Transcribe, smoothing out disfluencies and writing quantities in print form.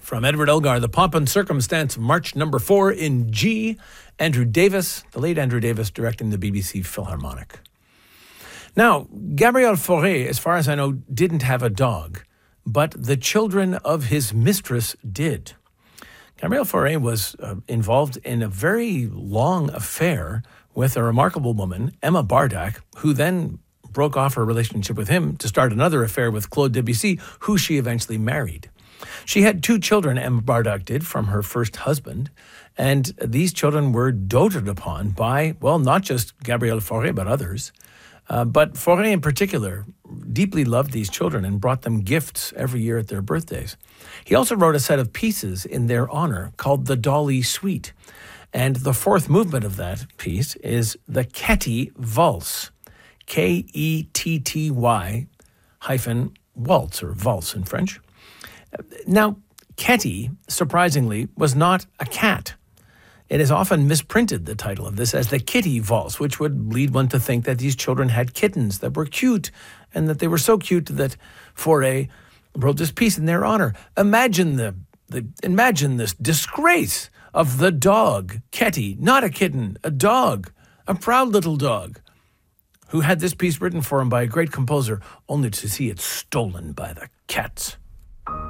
From Edward Elgar, The Pomp and Circumstance, March number 4 in G. Andrew Davis, the late Andrew Davis, directing the BBC Philharmonic. Now, Gabriel Fauré, as far as I know, didn't have a dog, but the children of his mistress did. Gabriel Fauré was involved in a very long affair with a remarkable woman, Emma Bardak, who then broke off her relationship with him to start another affair with Claude Debussy, who she eventually married. She had 2 children, Emma Bardak did, from her first husband, and these children were doted upon by, well, not just Gabriel Fauré, but others. But Fauré in particular deeply loved these children and brought them gifts every year at their birthdays. He also wrote a set of pieces in their honor called the Dolly Suite. And the 4th movement of that piece is the Ketty Valse, Ketty hyphen waltz, or valse in French. Now, Ketty, surprisingly, was not a cat. It is often misprinted, the title of this, as the Kitty Valse, which would lead one to think that these children had kittens that were cute, and that they were so cute that Fauré wrote this piece in their honor. Imagine imagine this disgrace of the dog, Ketty, not a kitten, a dog, a proud little dog, who had this piece written for him by a great composer, only to see it stolen by the cats.